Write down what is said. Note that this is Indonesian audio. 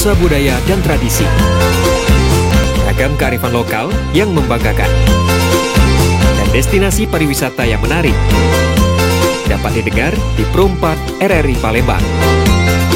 nuansa budaya dan tradisi. Ragam kearifan lokal yang membanggakan. Dan destinasi pariwisata yang menarik. Dapat didengar di Pro 4 RRI Palembang.